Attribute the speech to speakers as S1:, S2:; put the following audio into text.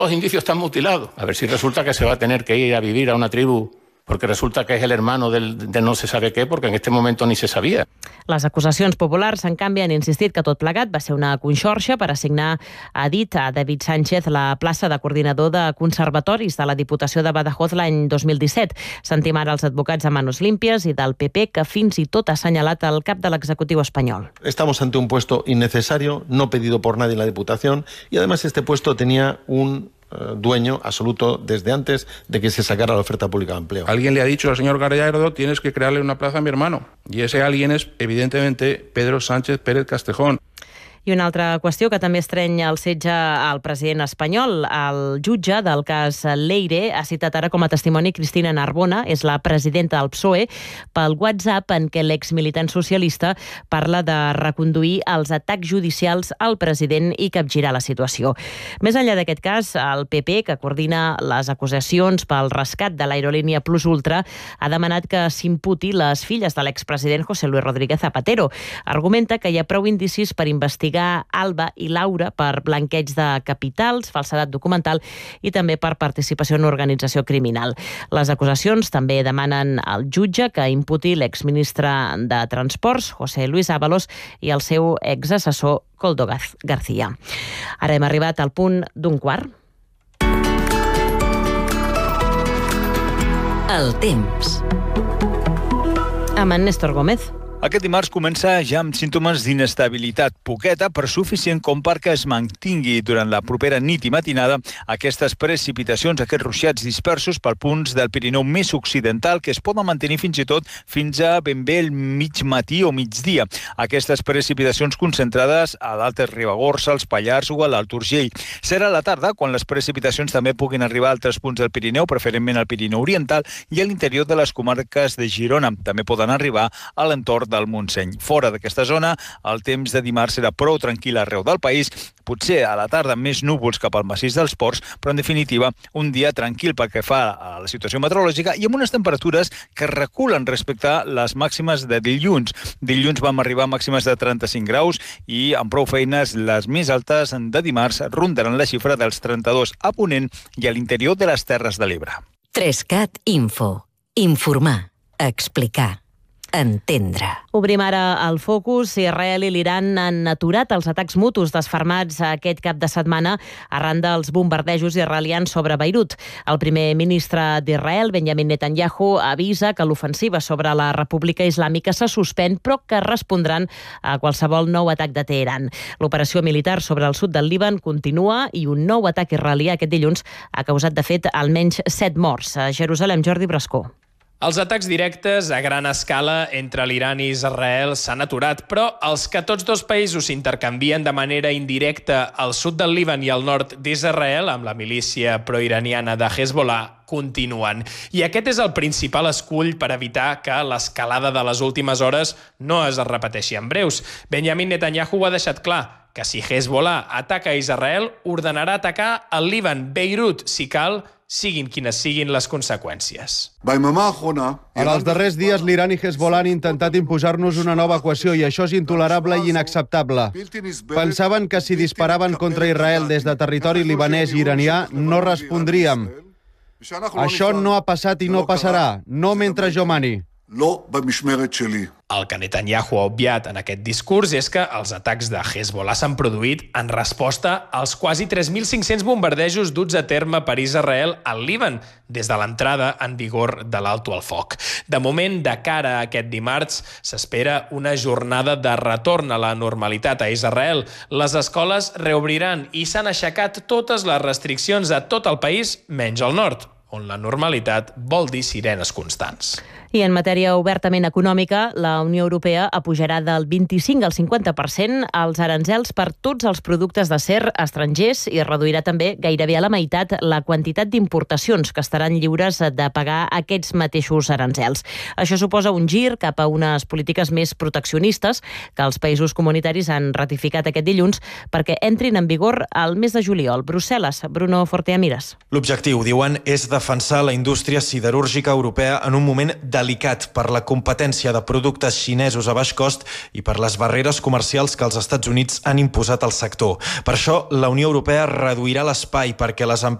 S1: Los indicios están mutilados. A ver si resulta que se va a tener que ir a vivir a una tribu porque resulta que és el hermano de no se sabe què, perquè en aquest moment ni se sabia.
S2: Les acusacions populars, en canvi, han insistit que tot plegat va ser una conxorxa per assignar, ha dit a David Sánchez, la plaça de coordinador de conservatoris de la Diputació de Badajoz l'any 2017. Sentim ara els advocats a manos limpias i del PP, que fins i tot ha assenyalat el cap de l'executiu espanyol.
S3: Estamos ante un puesto innecesario, no pedido por nadie en la Diputación, y además este puesto tenía un dueño absoluto desde antes de que se sacara la oferta pública de empleo.
S4: Alguien le ha dicho al señor Gallardo, tienes que crearle una plaza a mi hermano. Y ese alguien es, evidentemente, Pedro Sánchez Pérez Castejón.
S2: I una altra qüestió que també estreny el setge al president espanyol. El jutge del cas Leire ha citat ara com a testimoni Cristina Narbona, és la presidenta del PSOE, pel WhatsApp en què l'exmilitant socialista parla de reconduir els atacs judicials al president i capgirar la situació. Més enllà d'aquest cas, el PP, que coordina les acusacions pel rescat de l'aerolínia Plus Ultra, ha demanat que s'imputi les filles de l'expresident José Luis Rodríguez Zapatero. Argumenta que hi ha prou indicis per investigar Alba i Laura per blanqueig de capitals, falsedat documental i també per participació en organització criminal. Les acusacions també demanen al jutge que imputi l'exministre de Transports, José Luis Ábalos, i el seu exassessor, Koldo García. Ara hem arribat al punt d'un quart.
S5: El temps.
S2: Amb en Néstor Gómez.
S6: Aquest dimarts comença ja amb símptomes d'inestabilitat, poqueta però suficient com perquè es mantingui durant la propera nit i matinada aquestes precipitacions, aquests ruixats dispersos per punts del Pirineu més occidental que es poden mantenir fins i tot fins a ben bé el mig matí o migdia. Aquestes precipitacions concentrades a l'Alta Ribagorça, als Pallars o a l'Alt Urgell. Serà a la tarda quan les precipitacions també puguin arribar a altres punts del Pirineu, preferentment al Pirineu Oriental i a l'interior de les comarques de Girona. També poden arribar a l'entorn del Montseny. Fora d'aquesta zona, el temps de dimarts serà prou tranquil arreu del país, potser a la tarda més núvols cap al massís dels Ports, però en definitiva un dia tranquil pel que fa a la situació meteorològica i amb unes temperatures que reculen respecte a les màximes de dilluns. Dilluns vam arribar a màximes de 35 graus i amb prou feines les més altes de dimarts rondaran la xifra dels 32 a Ponent i a l'interior de les Terres de l'Ebre.
S5: 3CAT Info. Informar. Explicar. Entendre.
S2: Obrim ara el focus. Israel i l'Iran han aturat els atacs mutus desfermats aquest cap de setmana arran dels bombardejos israelians sobre Beirut. El primer ministre d'Israel, Benjamin Netanyahu, avisa que l'ofensiva sobre la República Islàmica se suspèn, però que respondran a qualsevol nou atac de Teheran. L'operació militar sobre el sud del Líban continua i un nou atac israelià aquest dilluns ha causat, de fet, almenys 7 morts. A Jerusalem, Jordi Brascó.
S7: Els atacs directes a gran escala entre l'Iran i Israel s'han aturat, però els que tots dos països s'intercanvien de manera indirecta al sud del Líban i al nord d'Israel, amb la milícia proiraniana de Hezbollah, continuen. I aquest és el principal escull per evitar que l'escalada de les últimes hores no es repeteixi en breus. Benjamin Netanyahu ho ha deixat clar, que si Hezbollah ataca a Israel, ordenarà atacar el Líban, Beirut, si cal, siguin quines siguin les conseqüències.
S8: En els darrers dies, l'Iran i Hezbollah han intentat imposar-nos una nova equació i això és intolerable i inacceptable. Pensaven que si disparaven contra Israel des de territori libanès i iranià no respondríem. Això no ha passat i no passarà, no mentre jo mani.
S7: El que Netanyahu ha obviat en aquest discurs és que els atacs de Hezbollah s'han produït en resposta als quasi 3.500 bombardejos duts a terme per Israel al Líban des de l'entrada en vigor de l'alto al foc. De moment, de cara a aquest dimarts, s'espera una jornada de retorn a la normalitat a Israel. Les escoles reobriran i s'han aixecat totes les restriccions a tot el país, menys al nord, on la normalitat vol dir sirenes constants.
S2: I en matèria obertament econòmica, la Unió Europea apujarà del 25 al 50% els aranzels per tots els productes d'acer estrangers i reduirà també gairebé a la meitat la quantitat d'importacions que estaran lliures de pagar aquests mateixos aranzels. Això suposa un gir cap a unes polítiques més proteccionistes que els països comunitaris han ratificat aquest dilluns perquè entrin en vigor al mes de juliol. Brussel·les, Bruno Forteamires.
S9: L'objectiu, diuen, és defensar la indústria siderúrgica europea en un moment de delicat per la competència de productes xinesos a baix cost i per les barreres comercials que els Estats Units han imposat al sector. Per això, la Unió Europea reduirà l'espai perquè les